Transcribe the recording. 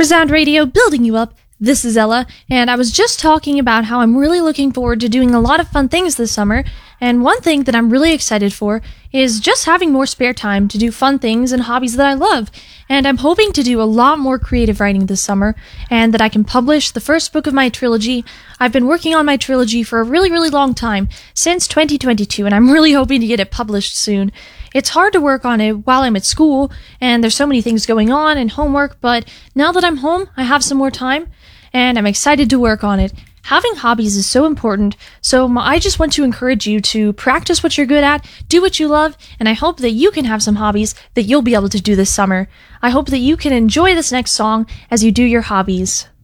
Sound Radio, building you up. This is Ella, and I was just talking about how I'm really looking forward to doing a lot of fun things this summer, and one thing that I'm really excited for is just having more spare time to do fun things and hobbies that I love, and I'm hoping to do a lot more creative writing this summer, and that I can publish the first book of my trilogy. I've been working on my trilogy for a really long time, since 2022, and I'm really hoping to get it published soon. It's hard to work on it while I'm at school, and there's so many things going on and homework, but now that I'm home, I have some more time, and I'm excited to work on it. Having hobbies is so important, so I just want to encourage you to practice what you're good at, do what you love, and I hope that you can have some hobbies that you'll be able to do this summer. I hope that you can enjoy this next song as you do your hobbies.